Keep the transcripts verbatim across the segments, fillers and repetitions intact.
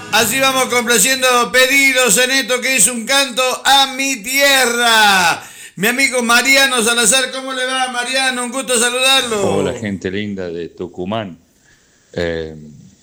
Así vamos complaciendo pedidos en esto que es un canto a mi tierra. Mi amigo Mariano Salazar, ¿cómo le va, Mariano? Un gusto saludarlo. Hola, gente linda de Tucumán. Eh,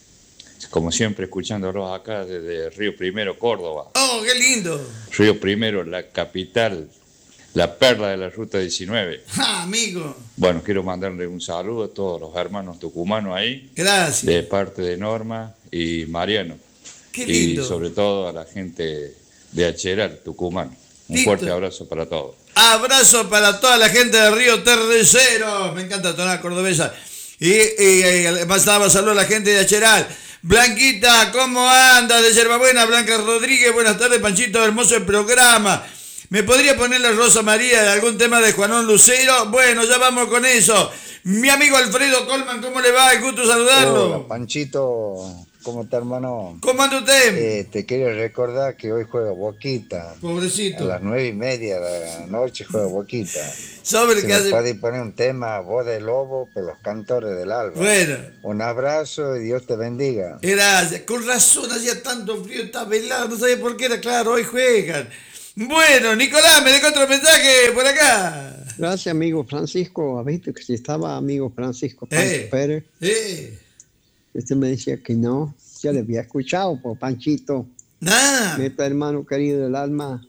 como siempre, escuchándolos acá desde Río Primero, Córdoba. Oh, qué lindo. Río Primero, la capital, la perla de la Ruta diecinueve. Ah, amigo. Bueno, quiero mandarle un saludo a todos los hermanos tucumanos ahí. Gracias. De parte de Norma y Mariano. Qué lindo. Y sobre todo a la gente de Acheral, Tucumán. Un Listo. fuerte abrazo para todos. Abrazo para toda la gente de Río Tercero. Me encanta tonada cordobesa. Y, y, y más nada, saludo a la gente de Acheral. Blanquita, ¿cómo anda? De Yerbabuena, Blanca Rodríguez. Buenas tardes, Panchito. Hermoso el programa. ¿Me podría poner la Rosa María de algún tema de Juanón Lucero? Bueno, ya vamos con eso. Mi amigo Alfredo Colman, ¿cómo le va? El gusto saludarlo. Hola, Panchito. ¿Cómo está, hermano? ¿Cómo anda usted? Eh, te quiero recordar que hoy juega Boquita. Pobrecito. A las nueve y media de la noche juega Boquita. Sobre Si que me hace... puede poner un tema, Voz de Lobo, por los cantores del alba. Bueno. Un abrazo y Dios te bendiga. Gracias. Con razón, hacía tanto frío, está velado, no sabía por qué era, claro, hoy juegan. Bueno, Nicolás, me dejó otro mensaje por acá. Gracias, amigo Francisco. ¿Has visto que si estaba amigo Francisco Pancho Eh, Pérez? Eh. Este me decía que no. Ya le había escuchado por Panchito. Ah. Mi hermano querido del alma.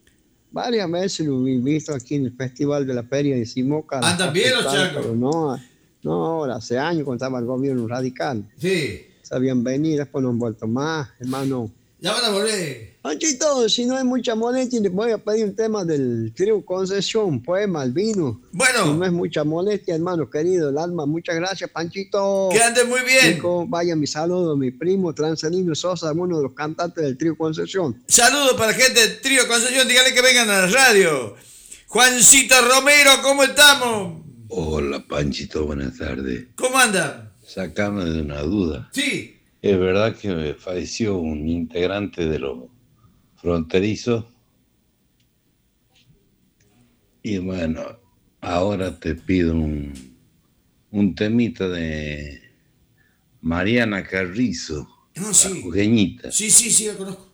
Varias veces lo he visto aquí en el Festival de la Feria de Simoca. ¿Andan bien los chacos? Pero no, no ahora, hace años cuando estaba el gobierno radical. Sí. Sabían venir, después no han vuelto más, hermano. Ya van a volver. Panchito, si no hay mucha molestia, le voy a pedir un tema del trío Concesión, poema al vino. Bueno. Si no es mucha molestia, hermano querido, el alma. Muchas gracias, Panchito. Que ande muy bien. Chico, vaya mi saludo a mi primo Transalino Sosa, uno de los cantantes del trío Concesión. Saludos para la gente del Trío Concesión, dígale que vengan a la radio. Juancito Romero, ¿cómo estamos? Hola, Panchito, buenas tardes. ¿Cómo anda? Sácame de una duda. Sí. ¿Es verdad que falleció un integrante de los fronterizos? Y bueno, ahora te pido un, un temita de Mariana Carrizo, No, la sí. jujeñita. Sí, sí, sí, la conozco.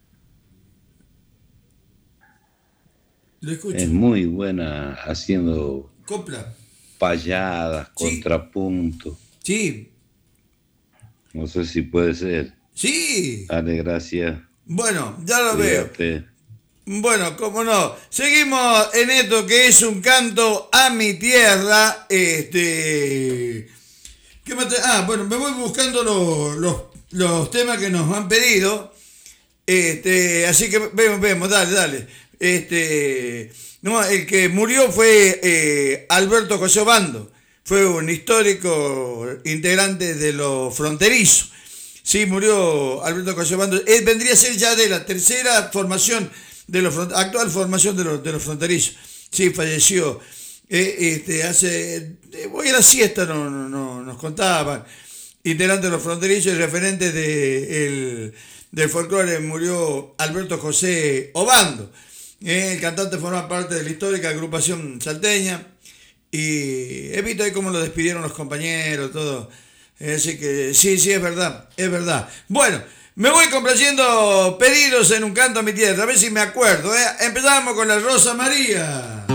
Lo escucho. Es muy buena haciendo Copla. payadas, Sí. contrapunto. Sí. No sé si puede ser. Sí. Dale, gracias. Bueno, ya lo veo. Cuídate. Bueno, cómo no. Seguimos en esto que es un canto a mi tierra. Este. ¿Qué más te- Ah, bueno, me voy buscando los, los, los temas que nos han pedido. Este, así que vemos, vemos, dale, dale. Este. No, el que murió fue eh, Alberto José Obando. Fue un histórico integrante de los fronterizos. Sí, murió Alberto José Obando. Él vendría a ser ya de la tercera formación de los front- actual formación de los, de los fronterizos. Sí, falleció. Eh, este, hace, eh, voy a la siesta, no, no, no, nos contaban. Integrante de los fronterizos y referente de, el, del folclore, murió Alberto José Obando. Eh, el cantante forma parte de la histórica agrupación salteña. Y he visto ahí cómo lo despidieron los compañeros, todo. Así que sí, sí, es verdad, es verdad. Bueno, me voy complaciendo pedidos en un canto a mi tierra, a ver si me acuerdo. ¿eh? Empezamos con la Rosa María.